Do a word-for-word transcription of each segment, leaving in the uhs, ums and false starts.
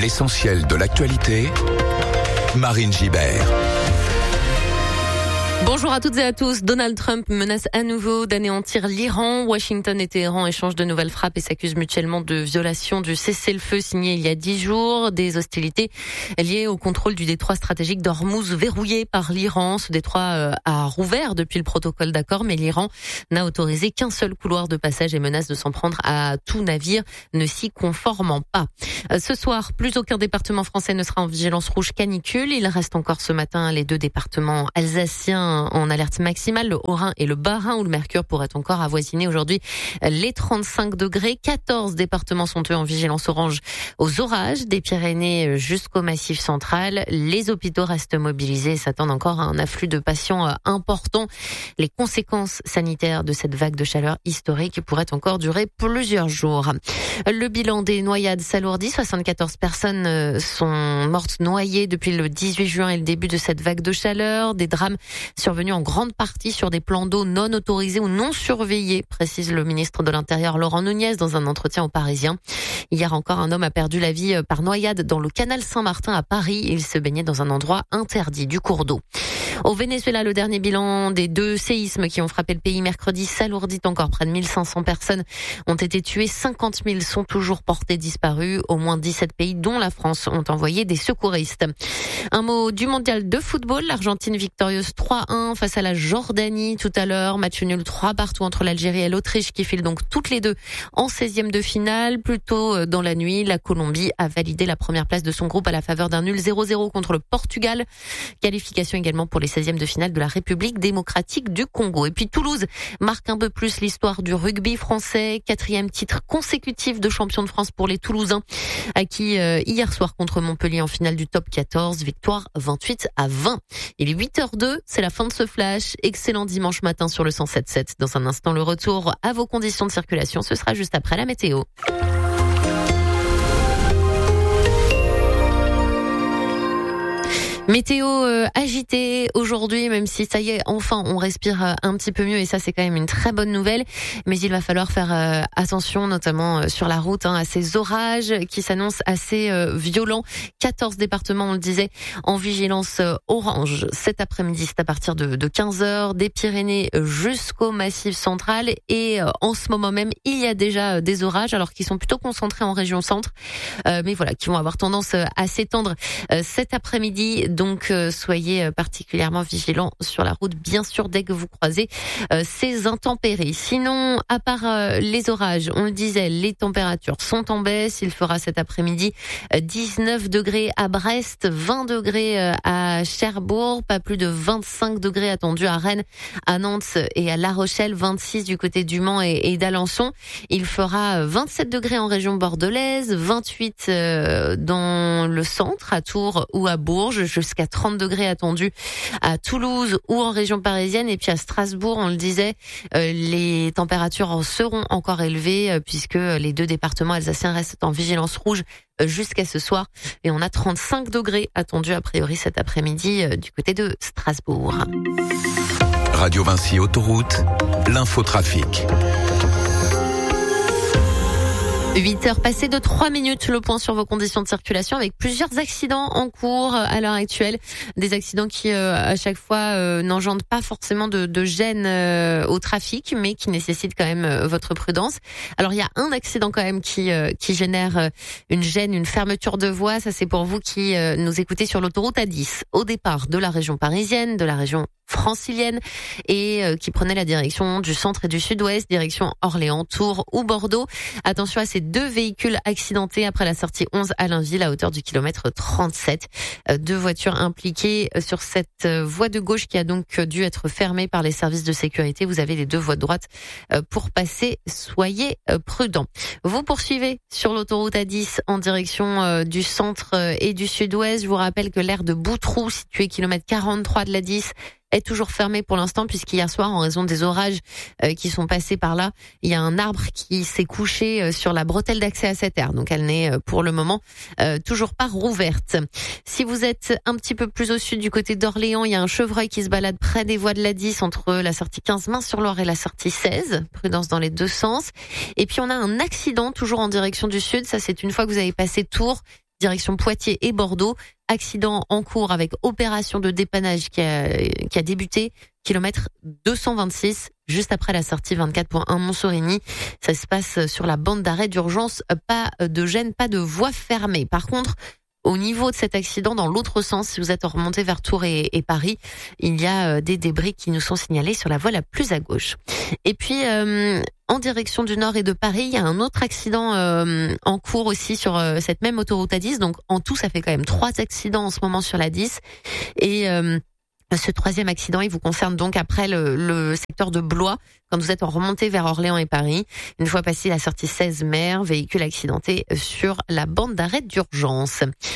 L'essentiel de l'actualité, Marine Gibert. Bonjour à toutes et à tous. Donald Trump menace à nouveau d'anéantir l'Iran. Washington et Téhéran échangent de nouvelles frappes et s'accusent mutuellement de violation du cessez-le-feu signé il y a dix jours. Des hostilités liées au contrôle du détroit stratégique d'Ormuz verrouillé par l'Iran. Ce détroit a rouvert depuis le protocole d'accord, mais l'Iran n'a autorisé qu'un seul couloir de passage et menace de s'en prendre à tout navire ne s'y conformant pas. Ce soir, plus aucun département français ne sera en vigilance rouge canicule. Il reste encore ce matin les deux départements alsaciens en alerte maximale, le Haut-Rhin et le Bas-Rhin, où le mercure pourrait encore avoisiner aujourd'hui les trente-cinq degrés. quatorze départements sont eux en vigilance orange aux orages, des Pyrénées jusqu'au Massif central. Les hôpitaux restent mobilisés et s'attendent encore à un afflux de patients important. Les conséquences sanitaires de cette vague de chaleur historique pourraient encore durer plusieurs jours. Le bilan des noyades s'alourdit. soixante-quatorze personnes sont mortes noyées depuis le dix-huit juin et le début de cette vague de chaleur. Des drames survenus en grande partie sur des plans d'eau non autorisés ou non surveillés, précise le ministre de l'Intérieur Laurent Nunez dans un entretien aux Parisiens. Hier encore, un homme a perdu la vie par noyade dans le canal Saint-Martin à Paris. Il se baignait dans un endroit interdit du cours d'eau. Au Venezuela, le dernier bilan des deux séismes qui ont frappé le pays mercredi s'alourdit encore. Près de mille cinq cents personnes ont été tuées, cinquante mille sont toujours portées disparues. Au moins dix-sept pays, dont la France, ont envoyé des secouristes. Un mot du mondial de football. L'Argentine victorieuse trois un face à la Jordanie tout à l'heure. Match nul trois partout entre l'Algérie et l'Autriche qui filent donc toutes les deux en seizième de finale. Plus tôt dans la nuit, la Colombie a validé la première place de son groupe à la faveur d'un nul zéro zéro contre le Portugal. Qualification également pour les seizièmes de finale de la République démocratique du Congo. Et puis Toulouse marque un peu plus l'histoire du rugby français. Quatrième titre consécutif de champion de France pour les Toulousains, acquis hier soir contre Montpellier en finale du top quatorze. Victoire vingt-huit à vingt. Il est huit heures deux, c'est la fin de ce flash. Excellent dimanche matin sur le cent sept sept. Dans un instant, le retour à vos conditions de circulation. Ce sera juste après la météo. Météo euh, agitée aujourd'hui, même si ça y est, enfin on respire euh, un petit peu mieux et ça c'est quand même une très bonne nouvelle. Mais il va falloir faire euh, attention, notamment euh, sur la route, hein, à ces orages qui s'annoncent assez euh, violents. quatorze départements, on le disait, en vigilance euh, orange. Cet après-midi, c'est à partir de, de quinze heures, des Pyrénées jusqu'au Massif central. Et euh, en ce moment même, il y a déjà euh, des orages, alors qu'ils sont plutôt concentrés en région centre, euh, mais voilà, qui vont avoir tendance euh, à s'étendre euh, cet après-midi. Donc euh, soyez particulièrement vigilants sur la route, bien sûr, dès que vous croisez euh, ces intempéries. Sinon, à part euh, les orages, on le disait, les températures sont en baisse. Il fera cet après-midi euh, dix-neuf degrés à Brest, vingt degrés euh, à Cherbourg, pas plus de vingt-cinq degrés attendus à Rennes, à Nantes et à La Rochelle, vingt-six du côté du Mans et, et d'Alençon. Il fera vingt-sept degrés en région bordelaise, vingt-huit euh, dans le centre, à Tours ou à Bourges, jusqu'à trente degrés attendus à Toulouse ou en région parisienne. Et puis à Strasbourg, on le disait, euh, les températures seront encore élevées euh, puisque les deux départements alsaciens restent en vigilance rouge euh, jusqu'à ce soir. Et on a trente-cinq degrés attendus a priori cet après-midi euh, du côté de Strasbourg. Radio Vinci Autoroute, l'infotrafic. huit heures passées de trois minutes, le point sur vos conditions de circulation avec plusieurs accidents en cours à l'heure actuelle. Des accidents qui, euh, à chaque fois, euh, n'engendrent pas forcément de, de gêne euh, au trafic, mais qui nécessitent quand même euh, votre prudence. Alors, il y a un accident quand même qui, euh, qui génère euh, une gêne, une fermeture de voie. Ça, c'est pour vous qui euh, nous écoutez sur l'autoroute A dix, au départ de la région parisienne, de la région francilienne et euh, qui prenait la direction du centre et du sud-ouest, direction Orléans, Tours ou Bordeaux. Attention à ces deux véhicules accidentés après la sortie onze à Blainville à hauteur du kilomètre trente-sept. Euh, deux voitures impliquées sur cette euh, voie de gauche qui a donc dû être fermée par les services de sécurité. Vous avez les deux voies de droite euh, pour passer. Soyez euh, prudents. Vous poursuivez sur l'autoroute A dix en direction euh, du centre euh, et du sud-ouest. Je vous rappelle que l'aire de Boutroux, situé kilomètre quarante-trois de l'A dix, est toujours fermée pour l'instant puisqu'hier soir, en raison des orages euh, qui sont passés par là, il y a un arbre qui s'est couché euh, sur la bretelle d'accès à cette aire. Donc elle n'est euh, pour le moment euh, toujours pas rouverte. Si vous êtes un petit peu plus au sud du côté d'Orléans, il y a un chevreuil qui se balade près des voies de l'A dix entre la sortie quinze Main-sur-Loire et la sortie seize. Prudence dans les deux sens. Et puis on a un accident toujours en direction du sud. Ça, c'est une fois que vous avez passé Tours. direction Poitiers et Bordeaux. Accident en cours avec opération de dépannage qui a, qui a débuté, kilomètre deux cent vingt-six, juste après la sortie vingt-quatre point un Montsorigny. Ça se passe sur la bande d'arrêt d'urgence, pas de gêne, pas de voie fermée. Par contre, au niveau de cet accident, dans l'autre sens, si vous êtes remonté vers Tours et, et Paris, il y a des débris qui nous sont signalés sur la voie la plus à gauche. Et puis, euh, en direction du nord et de Paris, il y a un autre accident euh, en cours aussi sur euh, cette même autoroute A dix. Donc, en tout, ça fait quand même trois accidents en ce moment sur la dix. Et euh, ce troisième accident, il vous concerne donc après le, le secteur de Blois, quand vous êtes en remontée vers Orléans et Paris. Une fois passé la sortie seize mer, véhicule accidenté sur la bande d'arrêt d'urgence.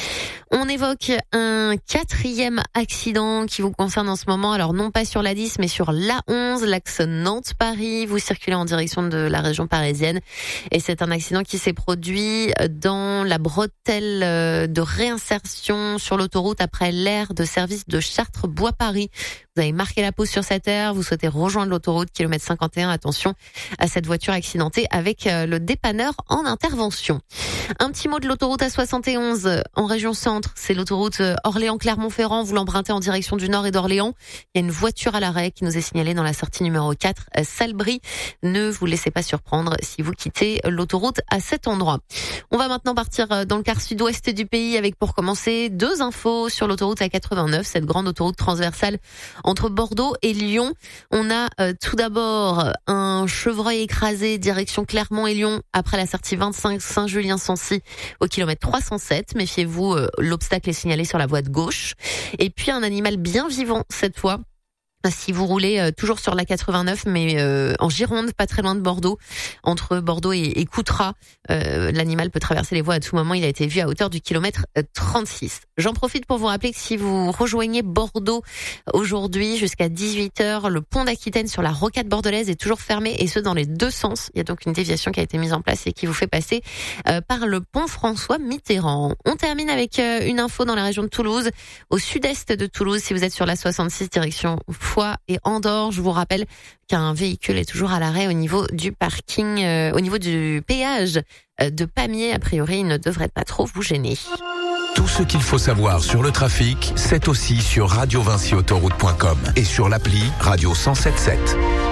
On évoque un quatrième accident qui vous concerne en ce moment. Alors non pas sur la dix, mais sur l'A onze, l'axe Nantes-Paris. Vous circulez en direction de la région parisienne. Et c'est un accident qui s'est produit dans la bretelle de réinsertion sur l'autoroute après l'aire de service de Chartres-Bois-Paris. Vous avez marqué la pause sur cette aire, vous souhaitez rejoindre l'autoroute, kilomètre cinquante et un. Attention à cette voiture accidentée avec le dépanneur en intervention. Un petit mot de l'autoroute A soixante et onze en région centre. C'est l'autoroute Orléans-Clermont-Ferrand. Vous l'empruntez en direction du nord et d'Orléans. Il y a une voiture à l'arrêt qui nous est signalée dans la sortie numéro quatre, Salbris. Ne vous laissez pas surprendre si vous quittez l'autoroute à cet endroit. On va maintenant partir dans le quart sud-ouest du pays avec, pour commencer, deux infos sur l'autoroute A quatre-vingt-neuf, cette grande autoroute transversale entre Bordeaux et Lyon. On a euh, tout d'abord un chevreuil écrasé direction Clermont et Lyon après la sortie vingt-cinq Saint-Julien-Sancy au kilomètre trois cent sept. Méfiez-vous, euh, l'obstacle est signalé sur la voie de gauche. Et puis un animal bien vivant cette fois. Si vous roulez euh, toujours sur la quatre-vingt-neuf, mais euh, en Gironde, pas très loin de Bordeaux, entre Bordeaux et, et Coutras, euh, l'animal peut traverser les voies à tout moment. Il a été vu à hauteur du kilomètre trente-six. J'en profite pour vous rappeler que si vous rejoignez Bordeaux aujourd'hui jusqu'à dix-huit heures, le pont d'Aquitaine sur la rocade bordelaise est toujours fermé, et ce dans les deux sens. Il y a donc une déviation qui a été mise en place et qui vous fait passer euh, par le pont François Mitterrand. On termine avec euh, une info dans la région de Toulouse, au sud-est de Toulouse. Si vous êtes sur la soixante-six direction Foix et Andorre, je vous rappelle qu'un véhicule est toujours à l'arrêt au niveau du parking, euh, au niveau du péage euh, de Pamiers. A priori, il ne devrait pas trop vous gêner. Tout ce qu'il faut savoir sur le trafic, c'est aussi sur radio vinci autoroute point com et sur l'appli Radio cent sept sept.